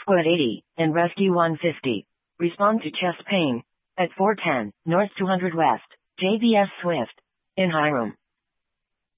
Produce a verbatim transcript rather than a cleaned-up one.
Squad eighty, and Rescue one fifty. Respond to chest pain. At four ten, North two hundred West, J B S Swift. In Hiram.